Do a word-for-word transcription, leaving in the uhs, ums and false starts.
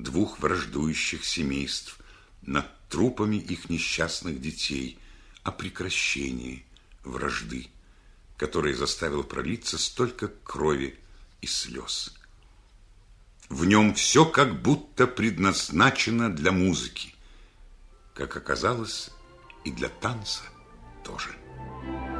двух враждующих семейств, над трупами их несчастных детей, о прекращении вражды, который заставил пролиться столько крови и слез. В нем все как будто предназначено для музыки, как оказалось, и для танца тоже.